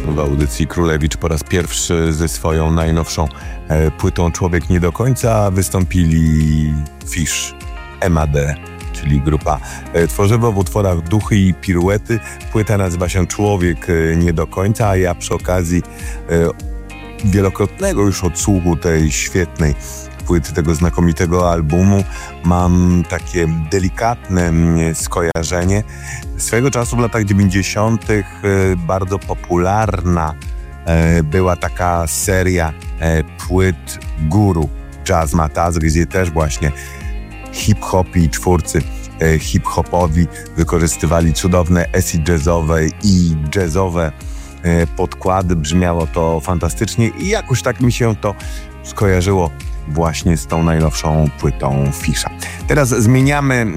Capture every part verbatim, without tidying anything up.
W audycji Królewicz po raz pierwszy ze swoją najnowszą e, płytą Człowiek nie do końca wystąpili Fish, M A D, czyli grupa e, Tworzywo w utworach Duchy i Piruety. Płyta nazywa się Człowiek e, nie do końca, a ja przy okazji e, wielokrotnego już odsłuchu tej świetnej płyty, tego znakomitego albumu, mam takie delikatne skojarzenie. Swego czasu w latach dziewięćdziesiątych bardzo popularna była taka seria płyt Guru, Jazz Mataz, gdzie też właśnie hip-hopi i twórcy hip-hopowi wykorzystywali cudowne acid jazzowe i jazzowe podkłady. Brzmiało to fantastycznie i jakoś tak mi się to skojarzyło właśnie z tą najnowszą płytą Fisha. Teraz zmieniamy e,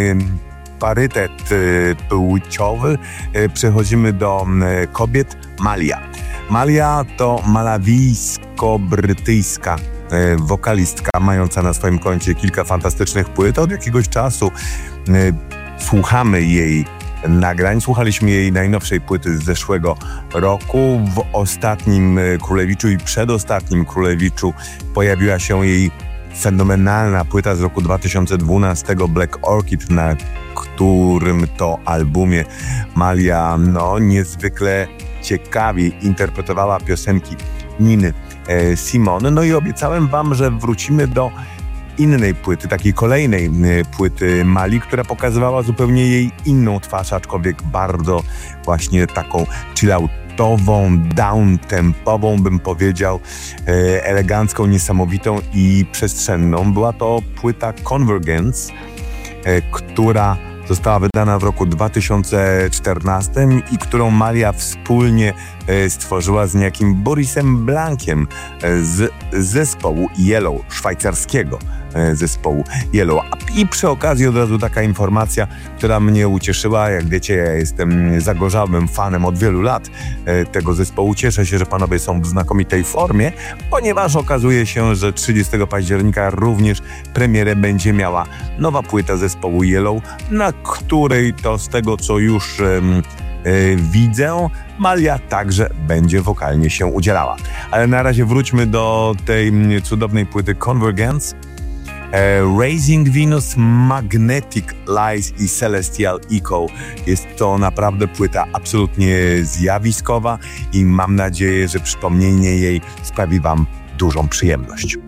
parytet e, płciowy. E, przechodzimy do e, kobiet. Malia. Malia to malawijsko-brytyjska e, wokalistka mająca na swoim koncie kilka fantastycznych płyt. Od jakiegoś czasu e, słuchamy jej nagrań. Słuchaliśmy jej najnowszej płyty z zeszłego roku. W ostatnim Królewiczu i przedostatnim Królewiczu pojawiła się jej fenomenalna płyta z roku dwa tysiące dwunastego Black Orchid, na którym to albumie Malia no, niezwykle ciekawie interpretowała piosenki Niny e, Simone. No i obiecałem wam, że wrócimy do innej płyty, takiej kolejnej płyty Mali, która pokazywała zupełnie jej inną twarz, aczkolwiek bardzo właśnie taką chilloutową, down-tempową, bym powiedział, elegancką, niesamowitą i przestrzenną. Była to płyta Convergence, która została wydana w roku dwa tysiące czternastym i którą Malia wspólnie stworzyła z niejakim Borisem Blankiem z zespołu Yellow, szwajcarskiego zespołu Yellow. I przy okazji od razu taka informacja, która mnie ucieszyła. Jak wiecie, ja jestem zagorzałym fanem od wielu lat tego zespołu. Cieszę się, że panowie są w znakomitej formie, ponieważ okazuje się, że trzydziestego października również premierę będzie miała nowa płyta zespołu Yellow, na której to z tego, co już um, y, widzę, Malia także będzie wokalnie się udzielała. Ale na razie wróćmy do tej cudownej płyty Convergence. Raising Venus, Magnetic Lies i Celestial Echo. Jest to naprawdę płyta absolutnie zjawiskowa i mam nadzieję, że przypomnienie jej sprawi wam dużą przyjemność.